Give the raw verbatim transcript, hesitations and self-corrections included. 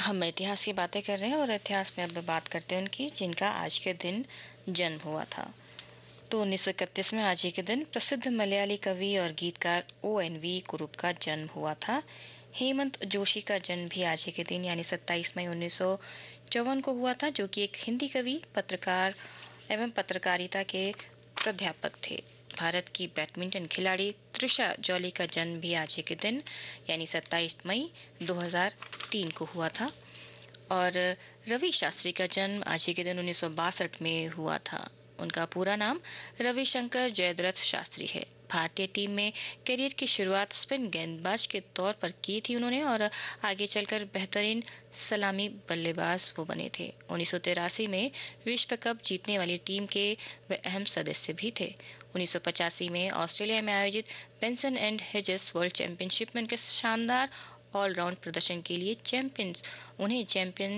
हम इतिहास की बातें कर रहे हैं और इतिहास में अब बात करते हैं उनकी जिनका आज के दिन जन्म हुआ था। तो उन्नीस सौ इकतीस में आज ही के दिन प्रसिद्ध मलयाली कवि और गीतकार ओ एन वी कुरुप का जन्म हुआ था। हेमंत जोशी का जन्म भी आज ही के दिन यानी सत्ताईस मई उन्नीस सौ चौवन को हुआ था, जो कि एक हिंदी कवि, पत्रकार एवं पत्रकारिता के प्राध्यापक थे। भारत की बैडमिंटन खिलाड़ी त्रिशा जॉली का जन्म भी आज ही के दिन यानी सत्ताईस मई दो हज़ार तीन को हुआ था। और रवि शास्त्री का जन्म आज ही के दिन उन्नीस सौ बासठ में हुआ था। उनका पूरा नाम रविशंकर जयद्रथ शास्त्री है। भारतीय टीम में करियर की शुरुआत स्पिन गेंदबाज के तौर पर की थी उन्होंने, और आगे चलकर बेहतरीन सलामी बल्लेबाज वो बने थे। उन्नीस सौ तिरासी में विश्व कप जीतने वाली टीम के वे अहम सदस्य भी थे। उन्नीस सौ पचासी में ऑस्ट्रेलिया में आयोजित Benson and hedges world championship में उनके शानदार ऑलराउंड प्रदर्शन के लिए चैंपियंस उन्हें चैंपियन